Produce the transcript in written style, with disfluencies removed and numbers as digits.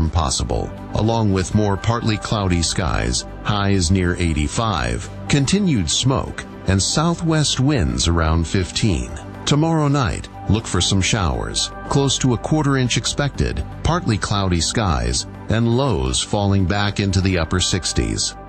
thunderstorm possible, along with more partly cloudy skies, highs near 85, continued smoke, and southwest winds around 15. Tomorrow night, look for some showers, close to a quarter-inch expected, partly cloudy skies, and lows falling back into the upper 60s.